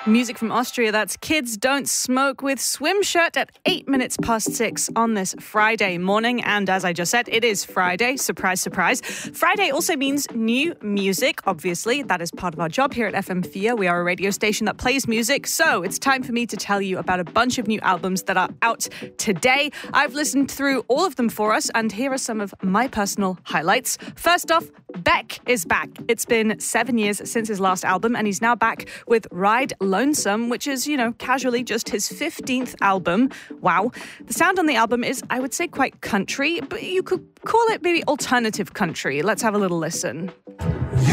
Music from Austria, that's Kids Don't Smoke with Swim Shirt at 8 minutes past 6 on this Friday morning. And as I just said, it is Friday. Surprise, surprise. Friday also means new music, obviously. That is part of our job here at FM4. We are a radio station that plays music. So it's time for me to tell you about a bunch of new albums that are out today. I've listened through all of them for us, and here are some of my personal highlights. First off, Beck is back. It's been 7 years since his last album, and he's now back with Ride Lonesome, which is, casually just his 15th album. Wow. The sound on the album is, I would say, quite country, but you could call it maybe alternative country. Let's have a little listen.